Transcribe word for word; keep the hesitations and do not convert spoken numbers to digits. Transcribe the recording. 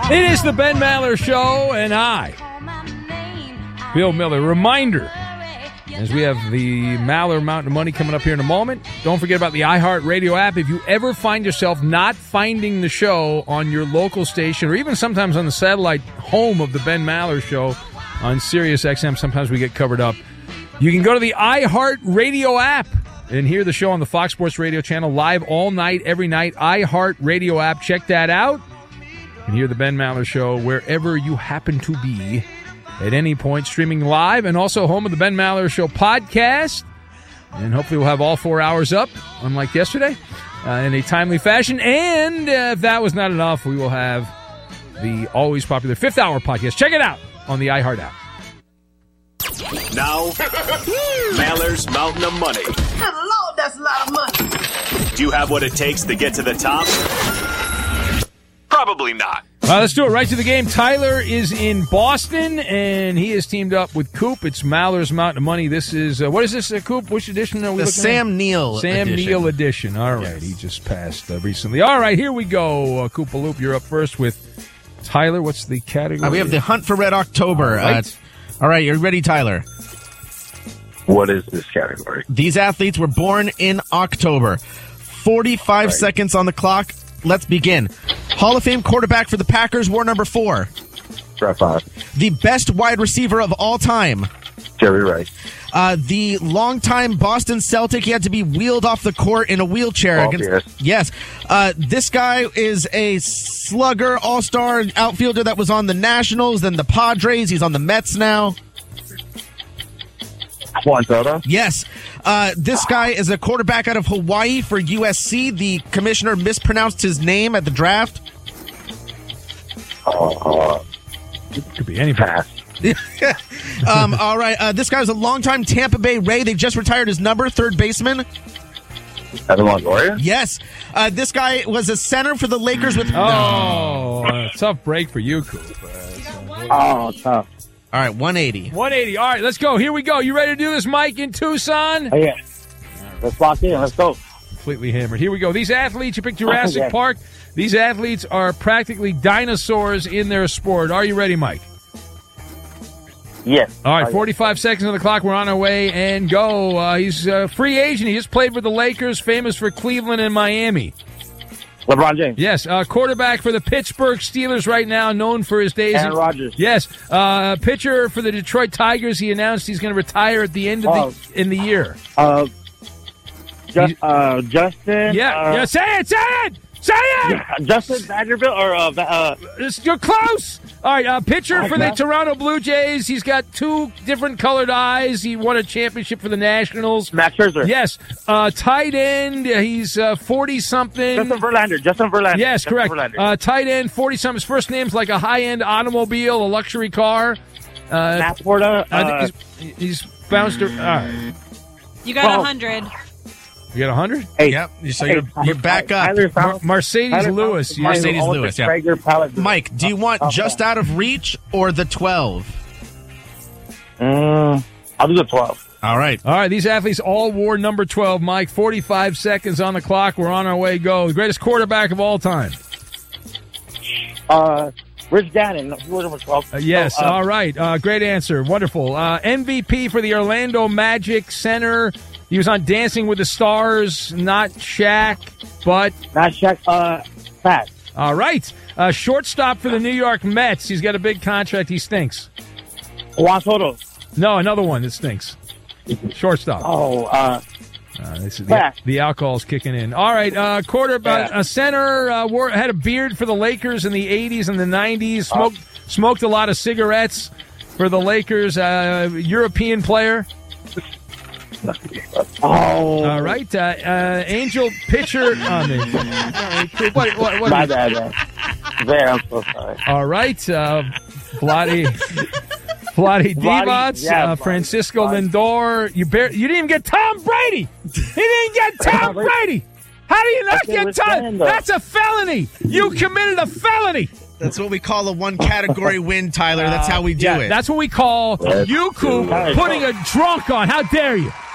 It is the Ben Maller Show, and I, Bill Miller. Reminder, as we have the Maller Mountain of Money coming up here in a moment, don't forget about the iHeartRadio app. If you ever find yourself not finding the show on your local station, or even sometimes on the satellite home of the Ben Maller Show on Sirius X M, sometimes we get covered up, you can go to the iHeartRadio app and hear the show on the Fox Sports Radio channel live all night, every night. iHeartRadio app. Check that out. You can hear the Ben Maller Show wherever you happen to be at any point, streaming live, and also home of the Ben Maller Show podcast. And hopefully we'll have all four hours up, unlike yesterday, uh, in a timely fashion. And uh, if that was not enough, we will have the always popular Fifth Hour podcast. Check it out on the iHeart app. Now, Maller's Mountain of Money. Good Lord, that's a lot of money. Do you have what it takes to get to the top? Probably not. Uh, let's do it right to the game. Tyler is in Boston, and he is teamed up with Coop. It's Maller's Mountain of Money. This is, uh, what is this, uh, Coop? Which edition are we The looking Sam at? Neill Sam edition. Neill edition. All right. Yes. He just passed uh, recently. All right, here we go. Uh, Koopaloop, you're up first with Tyler. What's the category? Uh, we have the Hunt for Red October. All right. Uh, it's- all right, you ready, Tyler? What is this category? These athletes were born in October. forty-five Right. seconds on the clock. Let's begin. Hall of Fame quarterback for the Packers, wore number four. Brett Favre. The best wide receiver of all time. Jerry Rice. Uh, the longtime Boston Celtic, he had to be wheeled off the court in a wheelchair. Paul against, Pierce. yes. Uh, this guy is a slugger, all-star outfielder that was on the Nationals, then the Padres. He's on the Mets now. Juan Soto. Yes. Uh, this guy is a quarterback out of Hawaii for U S C. The commissioner mispronounced his name at the draft. Uh, Could be any pass. um, all right. Uh, this guy was a longtime Tampa Bay Ray. They just retired his number, third baseman. Evan Longoria. Yes. Uh, this guy was a center for the Lakers with... Oh, uh, tough break for you, Coop. Uh, Oh, tough. All right, one eighty. one eighty. All right, let's go. Here we go. You ready to do this, Mike, in Tucson? Oh, yeah. Let's lock in. Let's go. Completely hammered. Here we go. These athletes, you picked Jurassic Yeah. Park. These athletes are practically dinosaurs in their sport. Are you ready, Mike? Yes. All right, Oh, yeah. forty-five seconds on the clock. We're on our way and go. Uh, he's a free agent. He just played for the Lakers, famous for Cleveland and Miami. LeBron James. Yes, uh, quarterback for the Pittsburgh Steelers right now, known for his days. Aaron in- Rodgers. Yes, uh, pitcher for the Detroit Tigers. He announced he's going to retire at the end of Oh. the in the year. Uh, Just- just, uh, Justin. Yeah, uh, yeah. Say it, say it, say it. Justin Vanderbilt or uh, Va- uh It's- You're close. All right, uh, pitcher for the Okay. Toronto Blue Jays. He's got two different colored eyes. He won a championship for the Nationals. Max Scherzer. Yes, uh, tight end. uh, He's uh, forty-something. Justin Verlander. Justin Verlander. Yes, Justin correct. Verlander. Uh, tight end, forty-something. His first name's like a high-end automobile, a luxury car. Uh, Matt Porta. I Uh, think he's, he's bounced. All right. You got a Well, hundred. You got one hundred? hey, Yep. So hey, you're, you're back up. Tyler Mar- Fountain- Mercedes Tyler Lewis. Fountain- You- Mercedes Tyler Lewis, yeah. Traeger Pallet- Mike, do you want Oh, just oh. out of reach or the twelve? Mm, I'll do the twelve. All right. All right, these athletes all wore number twelve, Mike. forty-five seconds on the clock. We're on our way. Go. The greatest quarterback of all time. Uh, Rich Gannon. He was number twelve. Uh, yes. Oh, uh, all right. Uh, great answer. Wonderful. Uh, M V P for the Orlando Magic center. He was on Dancing with the Stars. Not Shaq, but Not Shaq. Uh, Pat. all right. Uh, shortstop for the New York Mets. He's got a big contract. He stinks. Juan Soto. No, another one that stinks. Shortstop. Oh, uh, Uh, this is the, Back. the alcohol's kicking in. All right, uh, quarterback, Yeah. a center, uh, wore, had a beard for the Lakers in the eighties and the nineties. Smoked smoked a lot of cigarettes for the Lakers. Uh, European player. oh. All right, uh, uh, Angel pitcher. Oh, man. what, what, what, My bad, man. There, I'm so sorry. All right, uh, Vladi. Vladi Divac, yeah, uh, Vladi. Francisco Vladi. Lindor. You bar- you didn't even get Tom Brady. You didn't get Tom Brady. How do you not I can't get Tom? understand, though. That's a felony. You committed a felony. That's what we call a one category win, Tyler. That's how we do Yeah, it. that's what we call That's you, Coop, right. putting a drunk on. How dare you?